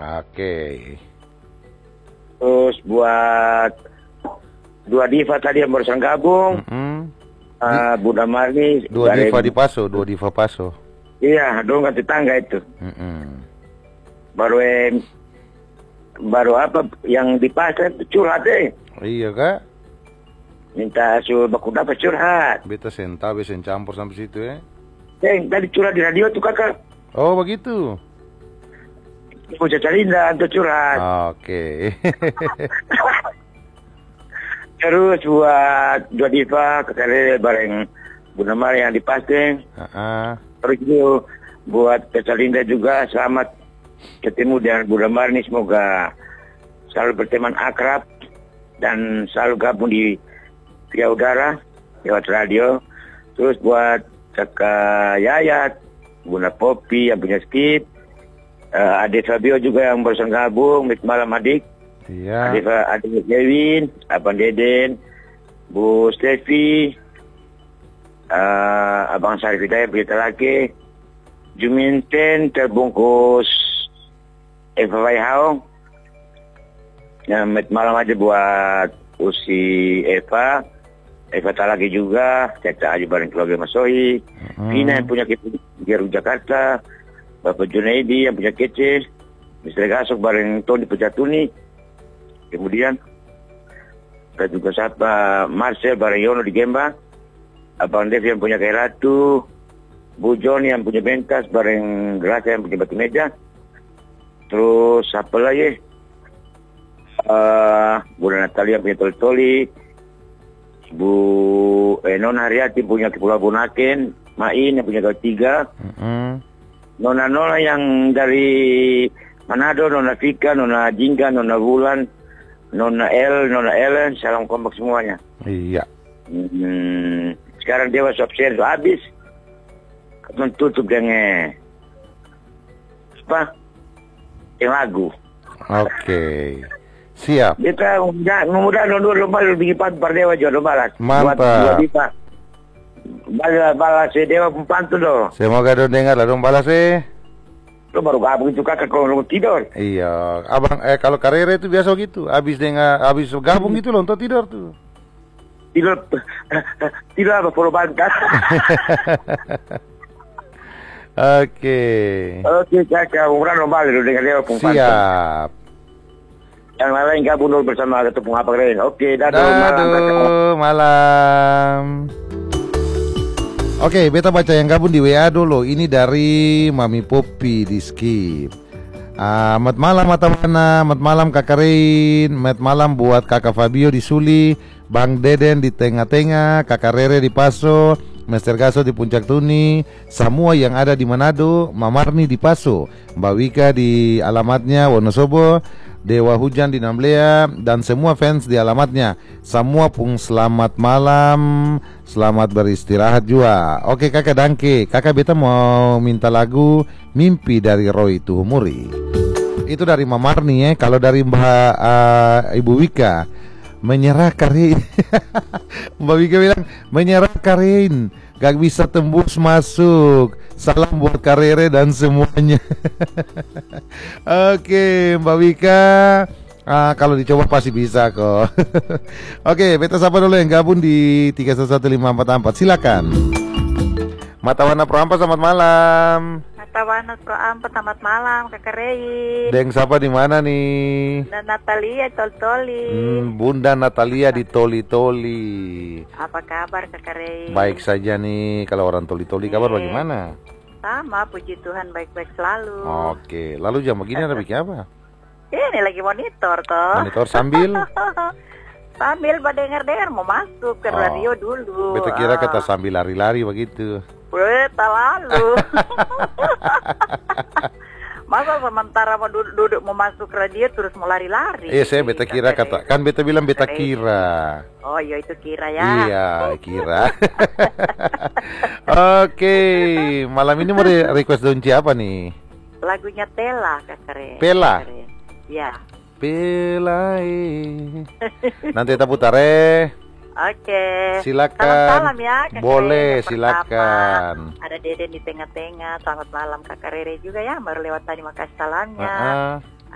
Oke. Terus buat dua diva tadi yang barusan gabung. Bunda Marni. Dua diva di Paso, dua diva Paso. Iya, dong kan tetangga itu. Baru apa yang di pasar itu curhat deh. Iya kak. Minta suruh baku dapat curhat. Beta senta besen campur sampai situ ya. Tadi curhat di radio tuh kakak. Oh begitu. Ibu Caca Linda untuk curhat. Oke. Terus buat dua diva kekali bareng Bunda Mari yang di Paseng. Terus itu buat Caca Linda juga selamat ketemu dengan Bunda Marni, semoga selalu berteman akrab dan selalu gabung di via udara lewat radio. Terus buat Kakak Yayat, Bunda Popi yang punya skip, adik Fabio juga yang barusan gabung, malam adik. Iya. Adik Kevin, Abang Deden, Bu Stevi, Abang Sarif Hidayat berita lagi, Juminten terbungkus Eva Waihau. Malam aja buat Usi Eva tak lagi juga, Caca aja bareng keluarga Mas Sohi, Vina yang punya Geru Jakarta, Bapak Junaidi yang punya kece, Mr. Gasok bareng Tony Pejatuni, kemudian ada juga siapa Marcel bareng Yono di Gemba, Abang Dev yang punya Kairatu, Bu John yang punya Bengkas bareng Gracia yang punya Batu Meja. Terus apa lagi? Bunda Natalia punya Toli-Toli, Bu Nona Haryati punya Kepulauan Bunaken, Main yang punya Gaut 3, Nona yang dari Manado, Nona Fika, Nona Jingga, Nona Wulan, Nona Ellen, salam kompak semuanya. Iya. Sekarang Dewa Shop Share habis, tutup dengan apa? Yang lagu. Oke. Siap. Kita mudah-mudahan dua lomba lebih cepat Dewa jual balas. Mantap. Balas Dewa pembantu doh. Semoga dong dengar lah dong balas Lo baru gabung itu kakak kalau tidur. Iya. Abang kalau karir itu biasa gitu. Habis gabung gitu loh untuk tidur tuh. Tidur apa follow bantas. Oke kakak, umuran lomba dulu dengan Dewa pembantu. Siap. Yang lain gabung dulu bersama Ketepung Apa Keren. Oke, malam. Oke, beta baca yang gabung di WA dulu. Ini dari Mami Popi di skip. Mat malam Matamana, mat malam Kakak Rein, mat malam buat Kakak Fabio di Suli, Bang Deden di tengah-tengah, Kakak Rere di Paso, Master Gaso di Puncak Tuni, semua yang ada di Manado, Mamarni di Paso, Mbak Wika di alamatnya Wonosobo, Dewa Hujan di Namblea, dan semua fans di alamatnya. Semua pun selamat malam, selamat beristirahat juga. Oke kakak Dangke, kakak beta mau minta lagu Mimpi dari Roy Tuhumuri. Itu dari Mamarni ya. Kalau dari Ibu Wika, menyerah Karin. Mbak Wika bilang menyerah Karin, gak bisa tembus masuk. Salam buat Karere dan semuanya. Oke Mbak Wika, kalau dicoba pasti bisa kok. Oke, beta sapa dulu yang gabung di 311544. Silakan. Matawana Pro Ampat, selamat malam. Matawana Pro Ampat, selamat malam Kakak Rei. Deng sapa di mana nih? Dan Natalia Toli-Toli. Bunda Natalia di Toli-Toli. Apa kabar Kakak Rei? Baik saja nih. Kalau orang Toli-Toli kabar bagaimana? Sama, puji Tuhan baik-baik selalu. Oke, lalu jam begini ada bikin apa? Ini lagi monitor toh. Monitor sambil? Sambil dengar-dengar mau masuk ke radio dulu. Beta kira kata sambil lari-lari begitu. Beta lalu. Masa sementara mau duduk mau masuk radio terus mau lari-lari. Saya beta kira kata, kan beta bilang beta kira. Oh iya itu kira ya. Iya kira. Oke, malam ini mau request Donci apa nih? Lagunya Tela Kakak Rei. Pela? Ya. Pela. Nanti kita putar Oke. Silakan. Salam ya Kakak Boleh, Rere. silakan. Ada Deden di tengah-tengah. Selamat malam Kakak Rere juga ya. Baru lewat tadi, makasih salamnya.